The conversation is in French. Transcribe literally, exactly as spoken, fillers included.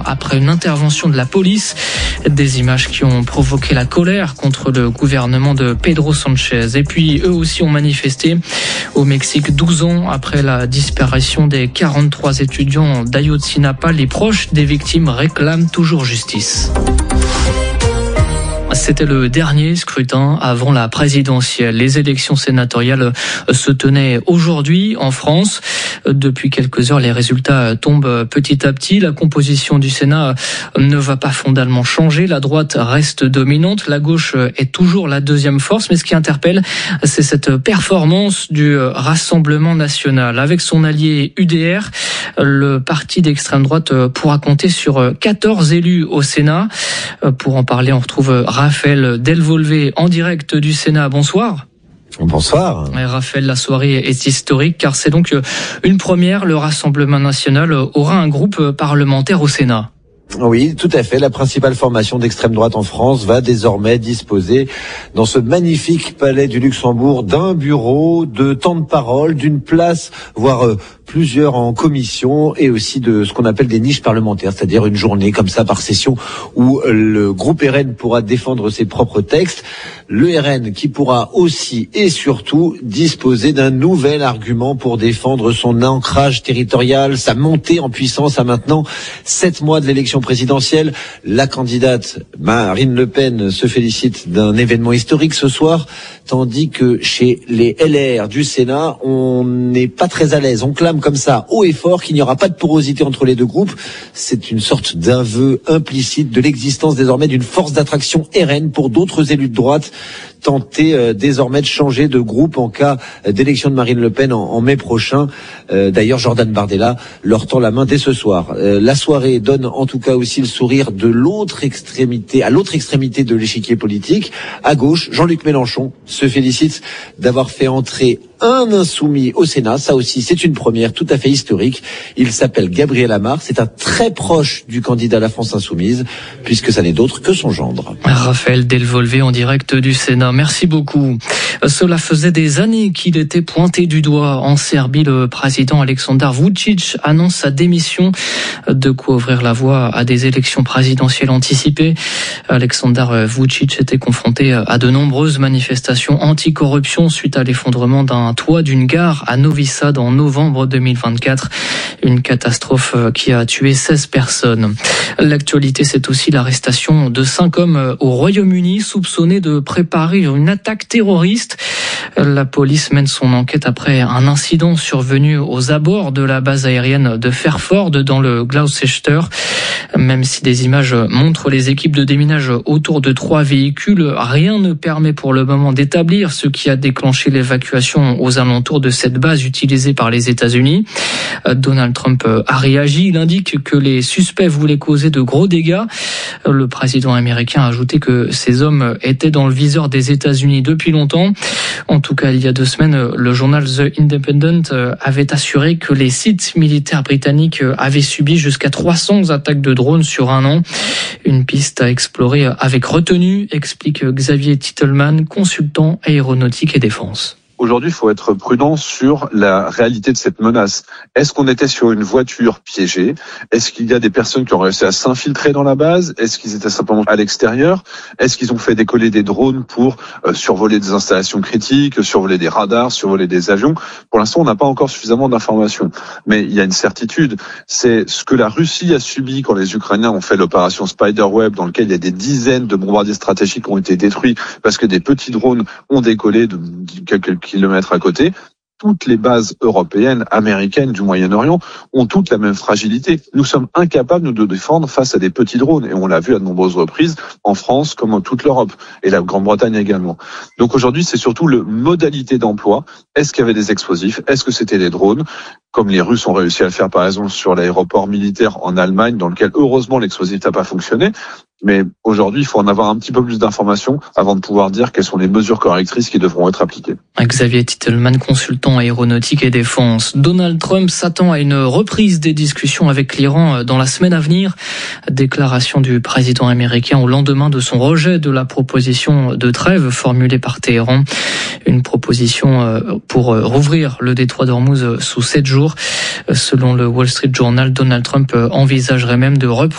après une intervention de la police. Des images qui ont provoqué la colère contre le gouvernement de Pedro Sanchez. Et puis, eux aussi ont manifesté au Mexique douze ans après la disparition des quarante-trois étudiants d'Ayotzinapa. Les proches des victimes réclament toujours justice. C'était le dernier scrutin avant la présidentielle. Les élections sénatoriales se tenaient aujourd'hui en France. Depuis quelques heures, les résultats tombent petit à petit. La composition du Sénat ne va pas fondamentalement changer. La droite reste dominante. La gauche est toujours la deuxième force. Mais ce qui interpelle, c'est cette performance du Rassemblement national. Avec son allié U D R, le parti d'extrême droite pourra compter sur quatorze élus au Sénat. Pour en parler, on retrouve Raphaël Delvolvé en direct du Sénat. Bonsoir. Bonsoir. Et Raphaël, la soirée est historique car c'est donc une première. Le Rassemblement national aura un groupe parlementaire au Sénat. Oui, tout à fait. La principale formation d'extrême droite en France va désormais disposer dans ce magnifique palais du Luxembourg d'un bureau, de temps de parole, d'une place, voire euh, plusieurs en commission, et aussi de ce qu'on appelle des niches parlementaires, c'est-à-dire une journée comme ça par session où le groupe R N pourra défendre ses propres textes. Le R N qui pourra aussi et surtout disposer d'un nouvel argument pour défendre son ancrage territorial, sa montée en puissance à maintenant sept mois de l'élection présidentielle. La candidate Marine Le Pen se félicite d'un événement historique ce soir, tandis que chez les L R du Sénat, on n'est pas très à l'aise. On clame comme ça haut et fort qu'il n'y aura pas de porosité entre les deux groupes. C'est une sorte d'aveu implicite de l'existence désormais d'une force d'attraction R N pour d'autres élus de droite, tenter euh, désormais de changer de groupe en cas d'élection de Marine Le Pen en, en mai prochain. Euh, d'ailleurs, Jordan Bardella leur tend la main dès ce soir. Euh, la soirée donne en tout cas aussi le sourire de l'autre extrémité, à l'autre extrémité de l'échiquier politique. À gauche, Jean-Luc Mélenchon se félicite d'avoir fait entrer un insoumis au Sénat. Ça aussi, c'est une première tout à fait historique. Il s'appelle Gabriel Amar. C'est un très proche du candidat à la France insoumise, puisque ça n'est d'autre que son gendre. Raphaël Delvolvé en direct du Sénat. Merci beaucoup. Cela faisait des années qu'il était pointé du doigt en Serbie. Le président Aleksandar Vučić annonce sa démission, de quoi ouvrir la voie à des élections présidentielles anticipées. Aleksandar Vučić était confronté à de nombreuses manifestations anti-corruption suite à l'effondrement d'un toit d'une gare à Novi Sad en novembre deux mille vingt-quatre. Une catastrophe qui a tué seize personnes. L'actualité, c'est aussi l'arrestation de cinq hommes au Royaume-Uni soupçonnés de préparer une attaque terroriste. La police mène son enquête après un incident survenu aux abords de la base aérienne de Fairford dans le Gloucester. Même si des images montrent les équipes de déminage autour de trois véhicules, rien ne permet pour le moment d'établir ce qui a déclenché l'évacuation aux alentours de cette base utilisée par les États-Unis. Donald Trump a réagi. Il indique que les suspects voulaient causer de gros dégâts. Le président américain a ajouté que ces hommes étaient dans le viseur des États-Unis depuis longtemps. En tout cas, il y a deux semaines, le journal The Independent avait assuré que les sites militaires britanniques avaient subi jusqu'à trois cents attaques de drones sur un an. Une piste à explorer avec retenue, explique Xavier Titelman, consultant aéronautique et défense. Aujourd'hui, il faut être prudent sur la réalité de cette menace. Est-ce qu'on était sur une voiture piégée? Est-ce qu'il y a des personnes qui ont réussi à s'infiltrer dans la base? Est-ce qu'ils étaient simplement à l'extérieur? Est-ce qu'ils ont fait décoller des drones pour euh, survoler des installations critiques, survoler des radars, survoler des avions? Pour l'instant, on n'a pas encore suffisamment d'informations. Mais il y a une certitude, c'est ce que la Russie a subi quand les Ukrainiens ont fait l'opération Spiderweb, dans lequel il y a des dizaines de bombardiers stratégiques qui ont été détruits parce que des petits drones ont décollé de quelques kilomètres à côté. Toutes les bases européennes, américaines du Moyen-Orient ont toutes la même fragilité. Nous sommes incapables nous, de défendre face à des petits drones et on l'a vu à de nombreuses reprises en France comme en toute l'Europe et la Grande-Bretagne également. Donc aujourd'hui, c'est surtout le modalité d'emploi. Est-ce qu'il y avait des explosifs? Est-ce que c'était des drones? Comme les Russes ont réussi à le faire par exemple sur l'aéroport militaire en Allemagne, dans lequel heureusement l'explosif n'a pas fonctionné. Mais aujourd'hui, il faut en avoir un petit peu plus d'informations avant de pouvoir dire quelles sont les mesures correctrices qui devront être appliquées. Xavier Titelman, consultant aéronautique et défense. Donald Trump s'attend à une reprise des discussions avec l'Iran dans la semaine à venir. Déclaration du président américain au lendemain de son rejet de la proposition de trêve formulée par Téhéran. Une proposition pour rouvrir le détroit d'Ormuz sous sept jours. Selon le Wall Street Journal, Donald Trump envisagerait même de reprendre